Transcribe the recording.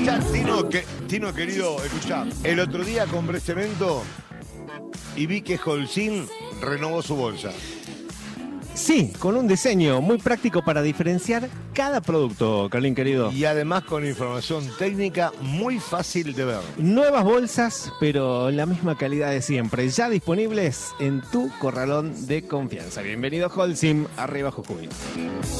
Escuchá, Tino querido, escuchá. El otro día compré cemento y vi que Holcim renovó su bolsa. Sí, con un diseño muy práctico para diferenciar cada producto, Carlín querido. Y además con información técnica muy fácil de ver. Nuevas bolsas, pero la misma calidad de siempre, ya disponibles en tu corralón de confianza. Bienvenido Holcim, arriba Jujuy.